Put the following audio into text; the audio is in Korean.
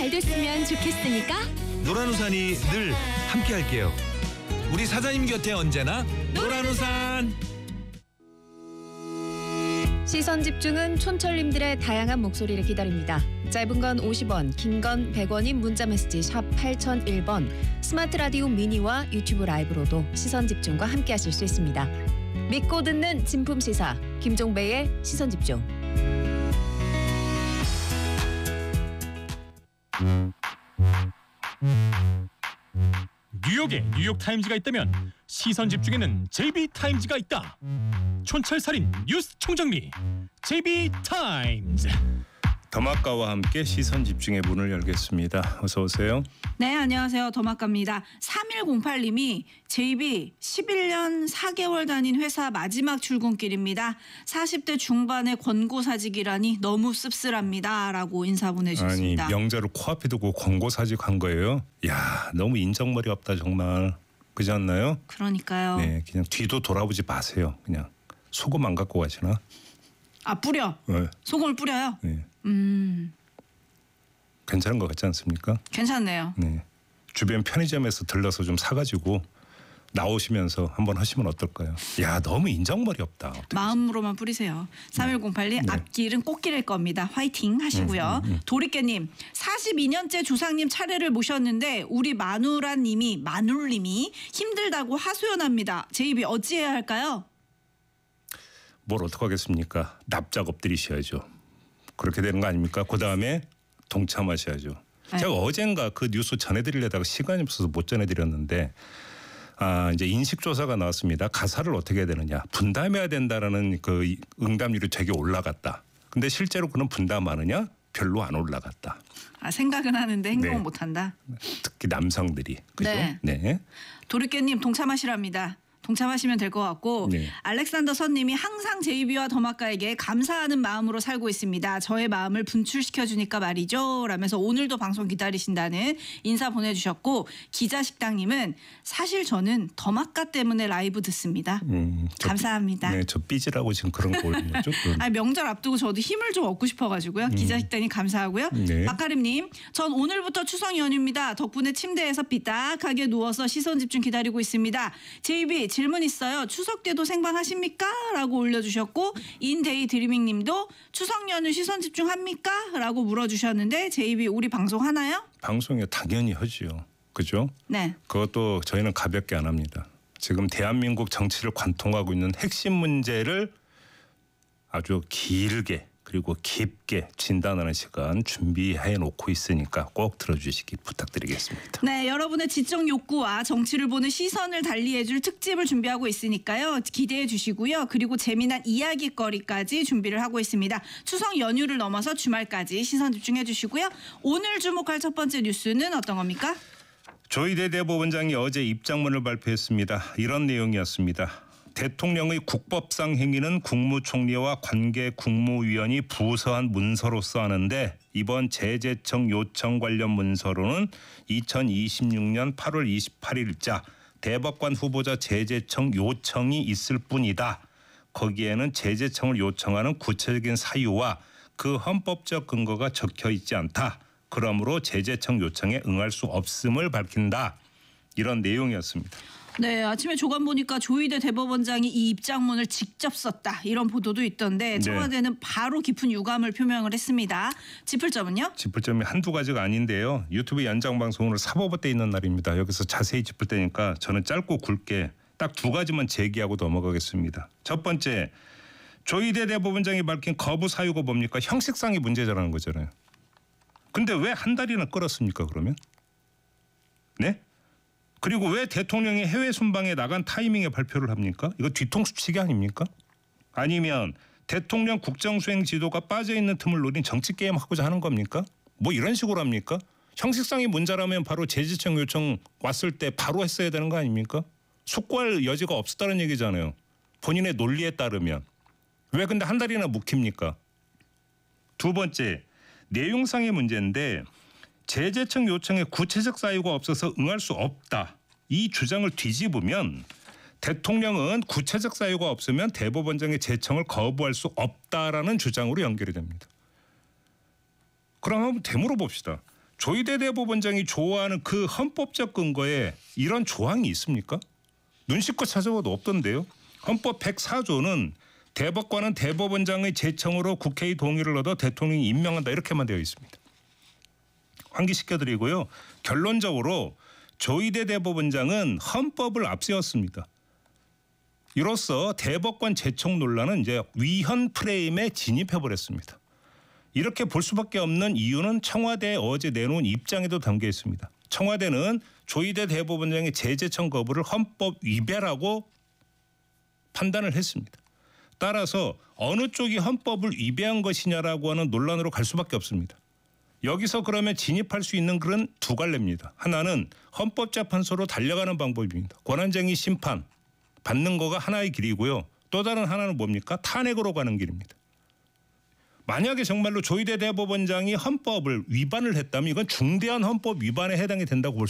잘 됐으면 좋겠으니까 노란우산이 늘 함께할게요. 우리 사장님 곁에 언제나 노란우산. 시선 집중은 촌철님들의 다양한 목소리를 기다립니다. 짧은 건 50원, 긴 건 100원인 문자메시지 샵 8001번, 스마트 라디오 미니와 유튜브 라이브로도 시선 집중과 함께하실 수 있습니다. 믿고 듣는 진품 시사 김종배의 시선 집중. 뉴욕에 뉴욕타임즈가 있다면 시선 집중에는 JB타임즈가 있다. 촌철살인 뉴스 총정리 JB타임즈. 더마카와 함께 시선 집중의 문을 열겠습니다. 어서 오세요. 네, 안녕하세요. 더마카입니다. 3108님이 JB 11년 4개월 다닌 회사 마지막 출근길입니다. 40대 중반의 권고사직이라니 너무 씁쓸합니다. 라고 인사 보내주셨습니다. 아니 명절을 코앞에 두고 권고사직 한 거예요? 야, 너무 인정머리 없다 정말. 그렇지 않나요? 그러니까요. 네, 그냥 뒤도 돌아보지 마세요. 그냥 소금 안 갖고 가시나? 아, 뿌려? 네. 소금을 뿌려요? 네. 괜찮은 것 같지 않습니까? 괜찮네요. 네. 주변 편의점에서 들러서 좀 사가지고 나오시면서 한번 하시면 어떨까요? 야, 너무 인정머리 없다. 마음으로만 뿌리세요. 3108님 네. 앞길은 꽃길일 겁니다. 화이팅 하시고요. 도리깨님 42년째 조상님 차례를 모셨는데 우리 마눌님이 힘들다고 하소연합니다. JB 어찌해야 할까요? 뭘 어떡하겠습니까? 납작 엎드리셔야죠. 그렇게 되는 거 아닙니까? 그다음에 동참하셔야죠. 네. 제가 어젠가 그 뉴스 전해드리려다가 시간이 없어서 못 전해드렸는데 이제 인식조사가 나왔습니다. 가사를 어떻게 해야 되느냐. 분담해야 된다라는 그 응답률이 되게 올라갔다. 근데 실제로 그는 분담하느냐? 별로 안 올라갔다. 아, 생각은 하는데 행동은 네. 못한다. 특히 남성들이. 그죠? 네. 네. 도리깨님 동참하시랍니다. 동참하시면 될 것 같고 네. 알렉산더 선님이 항상 JB와 더마카에게 감사하는 마음으로 살고 있습니다. 저의 마음을 분출시켜주니까 말이죠. 라면서 오늘도 방송 기다리신다는 인사 보내주셨고 기자식당님은 사실 저는 더마카 때문에 라이브 듣습니다. 감사합니다. 네, 저 삐지라고 지금 그런 거 올리죠. 아니, 명절 앞두고 저도 힘을 좀 얻고 싶어가지고요. 기자식당님 감사하고요. 네. 박가림님, 전 오늘부터 추석 연휴입니다. 덕분에 침대에서 삐딱하게 누워서 시선 집중 기다리고 있습니다. JB 질문 있어요. 추석 때도 생방하십니까? 라고 올려주셨고 인데이 드리밍님도 추석 연휴 시선 집중 합니까? 라고 물어주셨는데 JB 우리 방송 하나요? 방송에 당연히 하지요. 그죠? 네. 그것도 저희는 가볍게 안 합니다. 지금 대한민국 정치를 관통하고 있는 핵심 문제를 아주 길게 그리고 깊게 진단하는 시간 준비해 놓고 있으니까 꼭 들어주시기 부탁드리겠습니다. 네, 여러분의 지적 욕구와 정치를 보는 시선을 달리해줄 특집을 준비하고 있으니까요. 기대해 주시고요. 그리고 재미난 이야기거리까지 준비를 하고 있습니다. 추석 연휴를 넘어서 주말까지 시선 집중해 주시고요. 오늘 주목할 첫 번째 뉴스는 어떤 겁니까? 조희대 대법원장이 어제 입장문을 발표했습니다. 이런 내용이었습니다. 대통령의 국법상 행위는 국무총리와 관계 국무위원이 부서한 문서로서 하는데 이번 제재청 요청 관련 문서로는 2026년 8월 28일자 대법관 후보자 제재청 요청이 있을 뿐이다. 거기에는 제재청을 요청하는 구체적인 사유와 그 헌법적 근거가 적혀 있지 않다. 그러므로 제재청 요청에 응할 수 없음을 밝힌다. 이런 내용이었습니다. 네, 아침에 조간 보니까 조희대 대법원장이 이 입장문을 직접 썼다. 이런 보도도 있던데 청와대는 바로 깊은 유감을 표명을 했습니다. 짚을 점은요? 짚을 점이 한두 가지가 아닌데요. 유튜브 연장 방송 오늘 사법부에 있는 날입니다. 여기서 자세히 짚을 테니까 저는 짧고 굵게 딱 두 가지만 제기하고 넘어가겠습니다. 첫 번째, 조희대 대법원장이 밝힌 거부 사유가 뭡니까? 형식상의 문제자라는 거잖아요. 근데 왜 한 달이나 끌었습니까 그러면? 네? 그리고 왜 대통령이 해외 순방에 나간 타이밍에 발표를 합니까? 이거 뒤통수 치기 아닙니까? 아니면 대통령 국정수행 지도가 빠져있는 틈을 노린 정치게임 하고자 하는 겁니까? 뭐 이런 식으로 합니까? 형식상의 문제라면 바로 제재청 요청 왔을 때 바로 했어야 되는 거 아닙니까? 숙고할 여지가 없었다는 얘기잖아요. 본인의 논리에 따르면. 왜 근데 한 달이나 묵힙니까? 두 번째, 내용상의 문제인데 제재청 요청에 구체적 사유가 없어서 응할 수 없다. 이 주장을 뒤집으면 대통령은 구체적 사유가 없으면 대법원장의 제청을 거부할 수 없다라는 주장으로 연결이 됩니다. 그럼 한번 되물어 봅시다. 조희대 대법원장이 좋아하는 그 헌법적 근거에 이런 조항이 있습니까? 눈 씻고 찾아봐도 없던데요. 헌법 104조는 대법관은 대법원장의 제청으로 국회의 동의를 얻어 대통령이 임명한다 이렇게만 되어 있습니다. 환기시켜드리고요. 결론적으로 조희대 대법원장은 헌법을 앞세웠습니다. 이로써 대법관 제청 논란은 이제 위헌 프레임에 진입해버렸습니다. 이렇게 볼 수밖에 없는 이유는 청와대에 어제 내놓은 입장에도 담겨 있습니다. 청와대는 조희대 대법원장의 재제청 거부를 헌법 위배라고 판단을 했습니다. 따라서 어느 쪽이 헌법을 위배한 것이냐라고 하는 논란으로 갈 수밖에 없습니다. 여기서 그러면 진입할 수 있는 그런 두 갈래입니다. 하나는 헌법재판소로 달려가는 방법입니다. 권한쟁의 심판 받는 거가 하나의 길이고요. 또 다른 하나는 뭡니까? 탄핵으로 가는 길입니다. 만약에 정말로 조희대 대법원장이 헌법을 위반을 했다면 이건 중대한 헌법 위반에 해당이 된다고 볼